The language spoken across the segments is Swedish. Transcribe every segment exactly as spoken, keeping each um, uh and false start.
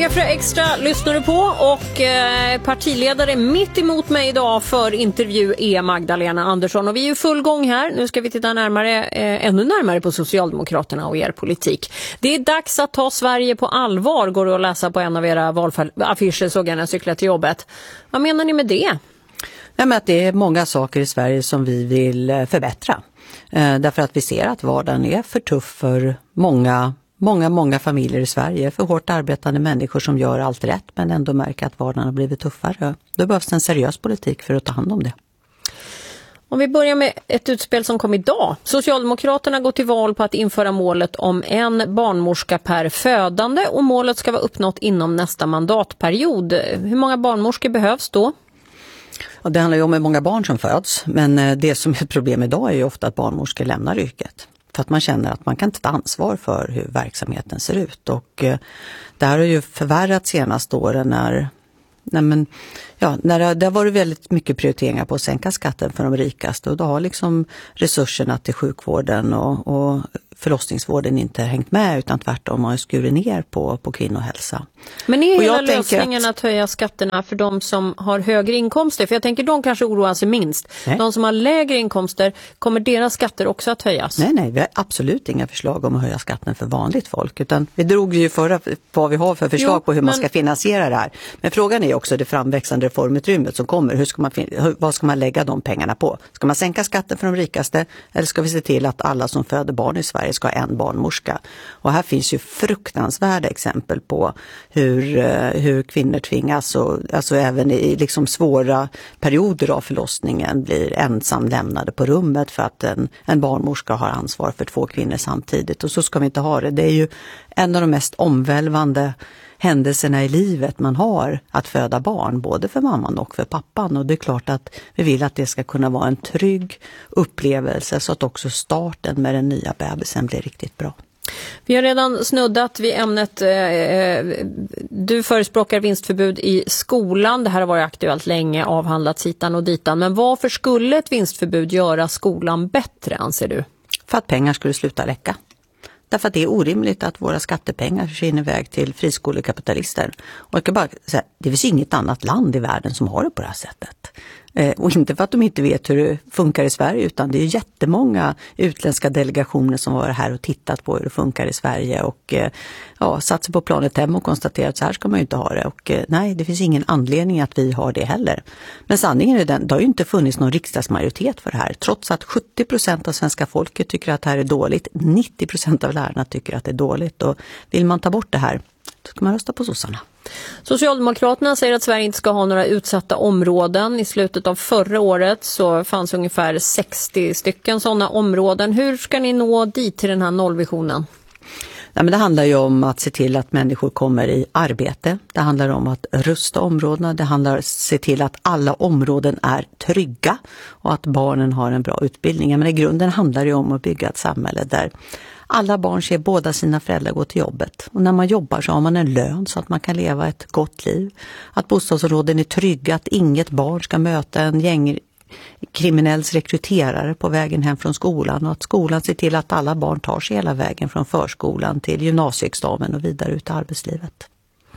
P fyra Extra lyssnar du på och eh, partiledare mitt emot mig idag för intervju är Magdalena Andersson. Och vi är ju full gång här. Nu ska vi titta närmare, eh, ännu närmare på Socialdemokraterna och er politik. Det är dags att ta Sverige på allvar, går det att läsa på en av era valaffischer, såg jag när jag cyklade till jobbet. Vad menar ni med det? Nej, men att det är många saker i Sverige som vi vill förbättra. Eh, därför att vi ser att vardagen är för tuff för många Många, många familjer i Sverige, för hårt arbetande människor som gör allt rätt men ändå märker att vardagen har blivit tuffare. Då behövs en seriös politik för att ta hand om det. Om vi börjar med ett utspel som kom idag. Socialdemokraterna går till val på att införa målet om en barnmorska per födande och målet ska vara uppnått inom nästa mandatperiod. Hur många barnmorskor behövs då? Ja, det handlar ju om hur många barn som föds, men det som är ett problem idag är ju ofta att barnmorskor lämnar yrket. För att man känner att man kan ta ansvar för hur verksamheten ser ut. Och eh, det här har ju förvärrat senaste åren när, när, men, ja, när det, det har varit väldigt mycket prioriteringar på att sänka skatten för de rikaste. Och då har liksom resurserna till sjukvården och, och förlossningsvården inte hängt med, utan tvärtom har skurit ner på, på kvinnohälsa. Men är hela lösningen att... att höja skatterna för de som har högre inkomster? För jag tänker de kanske oroar sig minst. Nej. De som har lägre inkomster, kommer deras skatter också att höjas? Nej, nej, vi har absolut inga förslag om att höja skatten för vanligt folk. Utan vi drog ju förra vad vi har för förslag jo, på hur men... man ska finansiera det här. Men frågan är också det framväxande reformutrymmet som kommer. Hur ska man, hur, vad ska man lägga de pengarna på? Ska man sänka skatten för de rikaste? Eller ska vi se till att alla som föder barn i Sverige ska ha en barnmorska? Och här finns ju fruktansvärda exempel på hur, hur kvinnor tvingas, och, alltså även i liksom svåra perioder av förlossningen, blir ensam lämnade på rummet för att en, en barnmorska har ansvar för två kvinnor samtidigt. Och så ska vi inte ha det. Det är ju en av de mest omvälvande händelserna i livet man har, att föda barn, både för mamman och för pappan. Och det är klart att vi vill att det ska kunna vara en trygg upplevelse så att också starten med den nya bebisen blir riktigt bra. Vi har redan snuddat vid ämnet. Eh, du förespråkar vinstförbud i skolan. Det här har varit aktuellt länge, avhandlats hitan och ditan. Men varför skulle ett vinstförbud göra skolan bättre, anser du? För att pengar skulle sluta läcka. Därför att det är orimligt att våra skattepengar försvinner iväg till friskolekapitalister. Och jag kan bara säga, det finns inget annat land i världen som har det på det här sättet. Eh, och inte för att de inte vet hur det funkar i Sverige, utan det är jättemånga utländska delegationer som var här och tittat på hur det funkar i Sverige. Och eh, ja, satt sig på planet hem och konstaterat att så här ska man ju inte ha det. Och eh, nej, det finns ingen anledning att vi har det heller. Men sanningen är den, det har ju inte funnits någon riksdagsmajoritet för det här. Trots att sjuttio procent av svenska folket tycker att det här är dåligt. nittio procent av lärarna tycker att det är dåligt. Och vill man ta bort det här, då ska man rösta på sossarna. Socialdemokraterna säger att Sverige inte ska ha några utsatta områden. I slutet av förra året så fanns ungefär sextio stycken sådana områden. Hur ska ni nå dit till den här nollvisionen? Nej, men det handlar ju om att se till att människor kommer i arbete. Det handlar om att rusta områdena. Det handlar om att se till att alla områden är trygga och att barnen har en bra utbildning. Men i grunden handlar det om att bygga ett samhälle där alla barn ser båda sina föräldrar gå till jobbet. Och när man jobbar så har man en lön så att man kan leva ett gott liv. Att bostadsområden är trygga, att inget barn ska möta en gäng kriminells rekryterare på vägen hem från skolan. Och att skolan ser till att alla barn tar sig hela vägen från förskolan till gymnasieexamen och vidare ut i arbetslivet.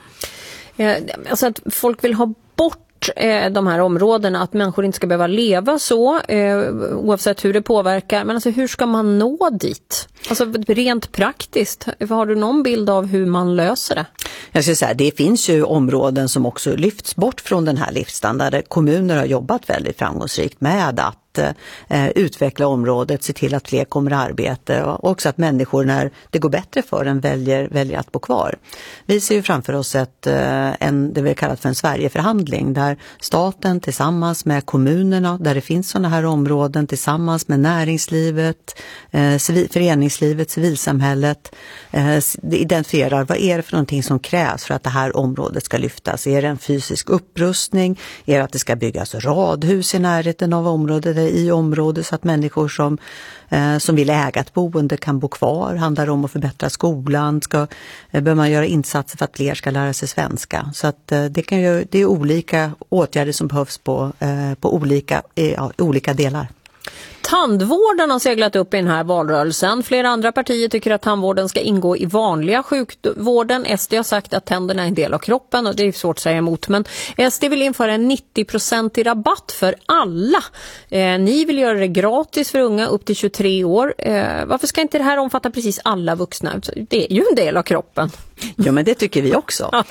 Alltså att folk vill ha bort de här områdena, att människor inte ska behöva leva så eh, oavsett hur det påverkar. Men alltså hur ska man nå dit? Alltså rent praktiskt, har du någon bild av hur man löser det? Jag ska säga, det finns ju områden som också lyfts bort från den här livsstandarden. Kommuner har jobbat väldigt framgångsrikt med att eh, utveckla området, se till att fler kommer i arbete och också att människor när det går bättre för en väljer, väljer att bo kvar. Vi ser ju framför oss ett, eh, en, det vi kallar för en Sverigeförhandling där staten tillsammans med kommunerna, där det finns sådana här områden, tillsammans med näringslivet, eh, civil, föreningslivet, civilsamhället eh, identifierar vad är det för någonting som krävs för att det här området ska lyftas. Är det en fysisk upprustning? Är det att det ska byggas radhus i närheten av området eller i området så att människor som, eh, som vill äga ett boende kan bo kvar? Handlar det om att förbättra skolan? Ska, eh, bör man göra insatser för att fler ska lära sig svenska? Så att eh, det, kan ju, det är olika åtgärder som behövs på, eh, på olika, eh, ja, olika delar. Tandvården har seglat upp i den här valrörelsen. Flera andra partier tycker att tandvården ska ingå i vanliga sjukvården. S D har sagt att tänderna är en del av kroppen och det är svårt att säga emot. Men S D vill införa en nittio procent i rabatt för alla. Eh, ni vill göra det gratis för unga upp till tjugotre år. Eh, varför ska inte det här omfatta precis alla vuxna? Det är ju en del av kroppen. Ja, men det tycker vi också.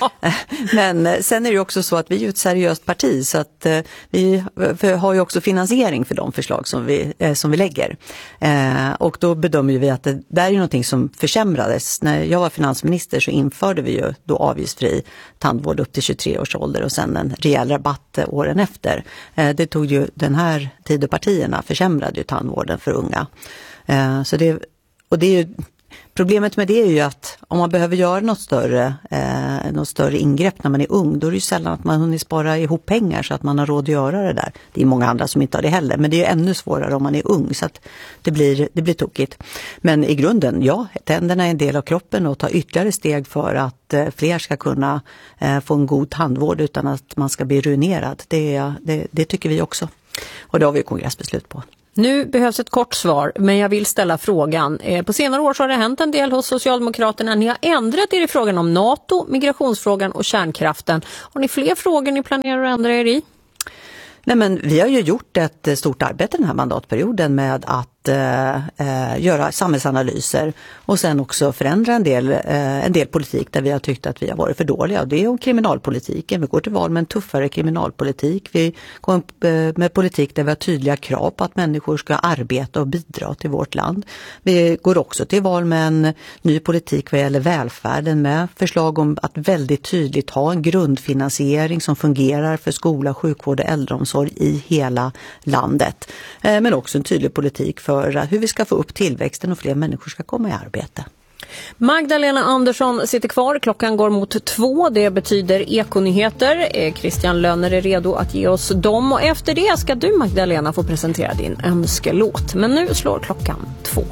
Men sen är det ju också så att vi är ett seriöst parti så att eh, vi har ju också finansiering för de förslag som vi, eh, som vi lägger. Eh, och då bedömer vi att det där är någonting som försämrades. När jag var finansminister så införde vi ju då avgiftsfri tandvård upp till tjugotre års ålder och sen en rejäl rabatt eh, åren efter. Eh, det tog ju den här Tidöpartierna försämrade ju tandvården för unga. Eh, så det, och det är ju Problemet med det är ju att om man behöver göra något större, eh, något större ingrepp när man är ung, då är det ju sällan att man hunnit spara ihop pengar så att man har råd att göra det där. Det är många andra som inte har det heller, men det är ju ännu svårare om man är ung så att det blir, det blir tokigt. Men i grunden, ja, tänderna är en del av kroppen och ta ytterligare steg för att eh, fler ska kunna eh, få en god tandvård utan att man ska bli ruinerad. Det, det, det tycker vi också. Och det har vi ju kongressbeslut på. Nu behövs ett kort svar, men jag vill ställa frågan. På senare år så har det hänt en del hos Socialdemokraterna. Ni har ändrat er i frågan om NATO, migrationsfrågan och kärnkraften. Har ni fler frågor ni planerar att ändra er i? Nej, men vi har ju gjort ett stort arbete den här mandatperioden med att eh, göra samhällsanalyser och sen också förändra en del, eh, en del politik där vi har tyckt att vi har varit för dåliga. Och det är om kriminalpolitiken. Vi går till val med en tuffare kriminalpolitik. Vi går eh, med politik där vi har tydliga krav på att människor ska arbeta och bidra till vårt land. Vi går också till val med en ny politik vad gäller välfärden med förslag om att väldigt tydligt ha en grundfinansiering som fungerar för skola, sjukvård och äldreomsorg i hela landet. Eh, men också en tydlig politik för hur vi ska få upp tillväxten och fler människor ska komma i arbete. Magdalena Andersson sitter kvar. Klockan går mot två. Det betyder ekonyheter. Christian Lönner är redo att ge oss dem. Och efter det ska du, Magdalena, få presentera din önskelåt. Men nu slår klockan två.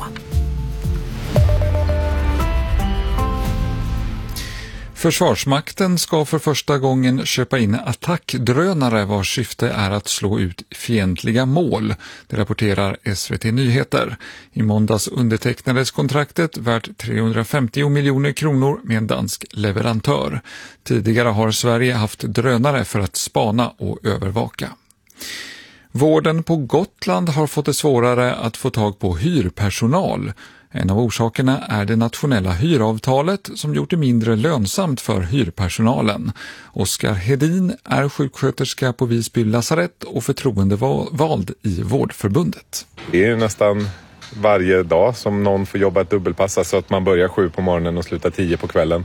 Försvarsmakten ska för första gången köpa in attackdrönare vars syfte är att slå ut fientliga mål. Det rapporterar S V T Nyheter. I måndags undertecknades kontraktet värt trehundrafemtio miljoner kronor med en dansk leverantör. Tidigare har Sverige haft drönare för att spana och övervaka. Vården på Gotland har fått det svårare att få tag på hyrpersonal. En av orsakerna är det nationella hyravtalet som gjort det mindre lönsamt för hyrpersonalen. Oskar Hedin är sjuksköterska på Visby lasarett och förtroendevald i Vårdförbundet. Det är nästan varje dag som någon får jobba ett dubbelpass, alltså att man börjar sju på morgonen och slutar tio på kvällen.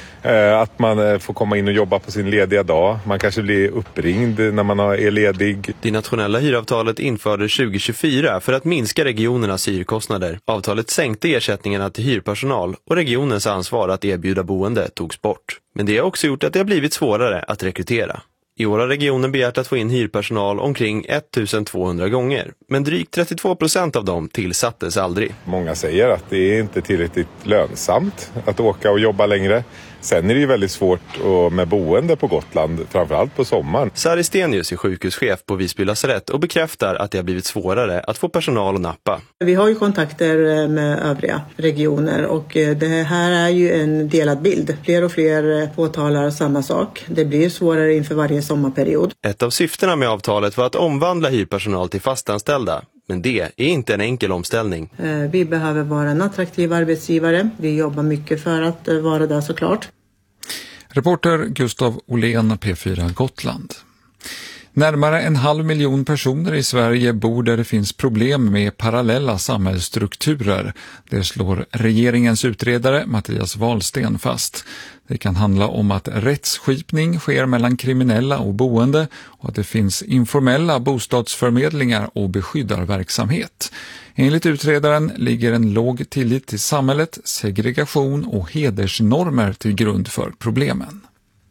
Att man får komma in och jobba på sin lediga dag. Man kanske blir uppringd när man är ledig. Det nationella hyravtalet infördes tjugo tjugofyra för att minska regionernas hyrkostnader. Avtalet sänkte ersättningarna till hyrpersonal och regionens ansvar att erbjuda boende togs bort. Men det har också gjort att det har blivit svårare att rekrytera. I år har regionen begärt att få in hyrpersonal omkring ettusentvåhundra gånger, men drygt trettiotvå procent av dem tillsattes aldrig. Många säger att det är inte tillräckligt lönsamt att åka och jobba längre. Sen är det ju väldigt svårt med boende på Gotland, framförallt på sommaren. Sari Stenius är sjukhuschef på Visby lasarett och bekräftar att det har blivit svårare att få personal att nappa. Vi har ju kontakter med övriga regioner och det här är ju en delad bild. Fler och fler påtalar samma sak. Det blir svårare inför varje sommarperiod. Ett av syftena med avtalet var att omvandla hyrpersonal till fastanställda. Men det är inte en enkel omställning. Vi behöver vara en attraktiv arbetsgivare. Vi jobbar mycket för att vara där såklart. Reporter Gustav Olén, P fyra Gotland. Närmare en halv miljon personer i Sverige bor där det finns problem med parallella samhällsstrukturer. Det slår regeringens utredare Mattias Wahlsten fast. Det kan handla om att rättsskipning sker mellan kriminella och boende och att det finns informella bostadsförmedlingar och beskyddarverksamhet. Enligt utredaren ligger en låg tillit till samhället, segregation och hedersnormer till grund för problemen.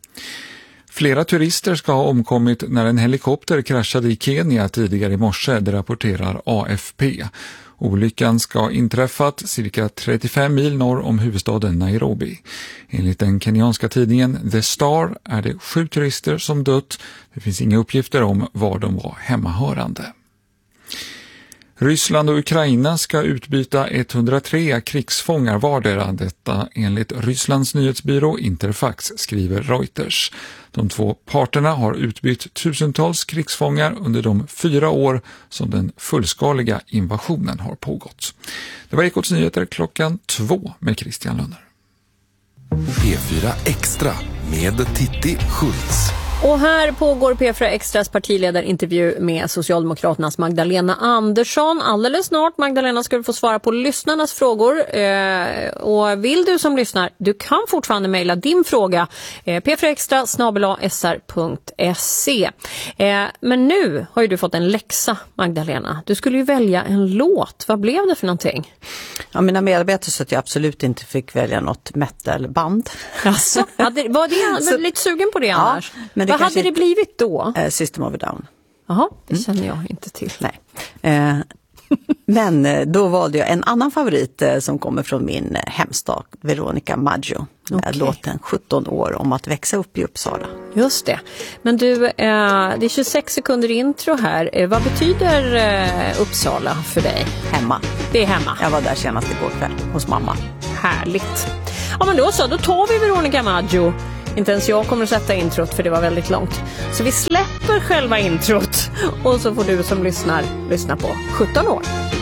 Flera turister ska ha omkommit när en helikopter kraschade i Kenya tidigare i morse, det rapporterar A F P. Olyckan ska inträffat cirka trettiofem mil norr om huvudstaden Nairobi. Enligt den kenyanska tidningen The Star är det sju turister som dött. Det finns inga uppgifter om var de var hemmahörande. Ryssland och Ukraina ska utbyta etthundratre krigsfångar vardera, detta enligt Rysslands nyhetsbyrå Interfax, skriver Reuters. De två parterna har utbytt tusentals krigsfångar under de fyra år som den fullskaliga invasionen har pågått. Det var Ekots nyheter klockan två med Christian Lönner. P fyra Extra med Titti Schultz. Och här pågår P fyra Extras partiledarintervju med Socialdemokraternas Magdalena Andersson. Alldeles snart, Magdalena, ska du få svara på lyssnarnas frågor. Eh, och vill du som lyssnar, du kan fortfarande mejla din fråga eh, p fyra extra snabel-a s r punkt se. Eh, men nu har ju du fått en läxa, Magdalena. Du skulle ju välja en låt. Vad blev det för någonting? Ja, mina medarbetare sa att jag absolut inte fick välja något metalband. Alltså, hade, var det var lite sugen på det annars? Ja, men det vad hade det blivit då? Eh, System of a Down. Jaha, det mm. känner jag inte till. Nej. Eh, men eh, då valde jag en annan favorit eh, som kommer från min eh, hemstad, Veronica Maggio. Med okay. låten sjutton år om att växa upp i Uppsala. Just det. Men du, eh, det är tjugosex sekunder intro här. Eh, vad betyder eh, Uppsala för dig? Hemma. Det är hemma. Jag var där senast igår kväll hos mamma. Härligt. Ja, men då så, då tar vi Veronica Maggio. Inte ens jag kommer att sätta introt för det var väldigt långt. Så vi släpper själva introt och så får du som lyssnar lyssna på sjutton år.